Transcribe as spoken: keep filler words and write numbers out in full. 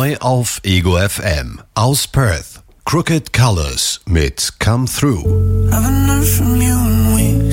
Neu auf Ego F M. Aus Perth. Crooked Colors mit Come Through. Haven't heard from you in weeks.